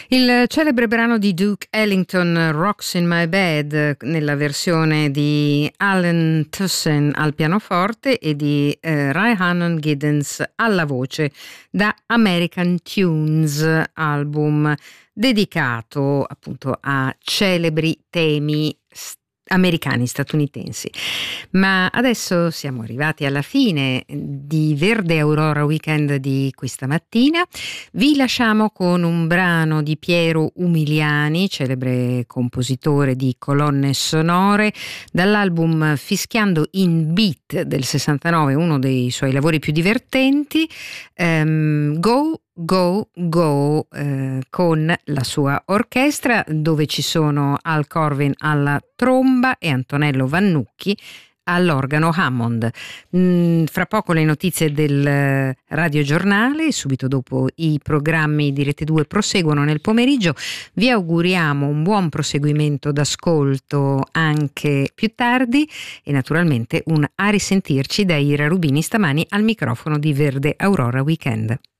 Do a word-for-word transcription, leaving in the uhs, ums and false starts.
Il celebre brano di Duke Ellington, Rocks in My Bed, nella versione di Alan Tussen al pianoforte e di eh, Rhiannon Giddens alla voce, da American Tunes, album dedicato appunto a celebri temi st- americani, statunitensi. Ma adesso siamo arrivati alla fine di Verde Aurora Weekend di questa mattina. Vi lasciamo con un brano di Piero Umiliani, celebre compositore di colonne sonore, dall'album Fischiando in Beat del sessantanove, uno dei suoi lavori più divertenti, um, Go Go Go, eh, con la sua orchestra, dove ci sono Al Corvin alla tromba e Antonello Vannucchi all'organo Hammond. Mm, fra poco le notizie del radiogiornale, subito dopo i programmi di Rete due proseguono nel pomeriggio. Vi auguriamo un buon proseguimento d'ascolto anche più tardi e naturalmente un a risentirci da Ira Rubini stamani al microfono di Verde Aurora Weekend.